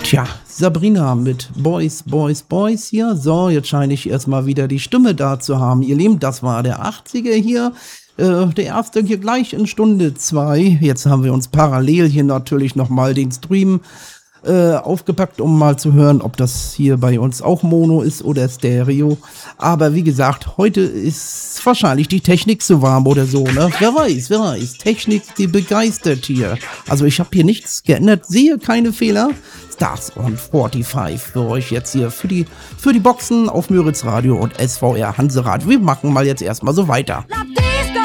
Tja, Sabrina mit Boys, Boys, Boys hier. So, jetzt scheine ich erstmal wieder die Stimme da zu haben. Ihr Lieben, das war der 80er hier. Der erste hier gleich in Stunde 2. Jetzt haben wir uns parallel hier natürlich nochmal den Stream aufgepackt, um mal zu hören, ob das hier bei uns auch Mono ist oder Stereo. Aber wie gesagt, heute ist wahrscheinlich die Technik zu warm oder so, ne? Wer weiß. Technik, die begeistert hier. Also ich habe hier nichts geändert, sehe keine Fehler. Stars on 45 für euch jetzt hier für die Boxen auf Müritz Radio und SVR Hanseradio. Wir machen mal jetzt erstmal so weiter.